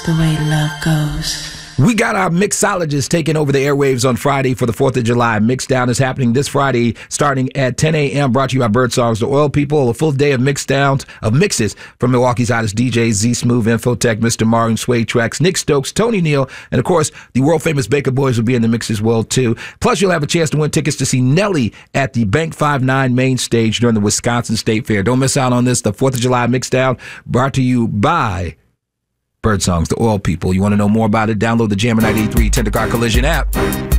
The way love goes. We got our mixologists taking over the airwaves on Friday for the 4th of July. Mixdown is happening this Friday starting at 10 a.m. Brought to you by Birdsongs, The Oil People. A full day of mixes from Milwaukee's hottest DJs, Z Smooth, Infotech, Mr. Martin, Sway Tracks, Nick Stokes, Tony Neal, and of course, the world-famous Baker Boys will be in the mix as well, too. Plus, you'll have a chance to win tickets to see Nelly at the Bank 59 main stage during the Wisconsin State Fair. Don't miss out on this, the 4th of July Mixdown, brought to you by Birdsongs, The Oil People. You want to know more about it? Download the Jammer 98.3 Tendercar Collision app.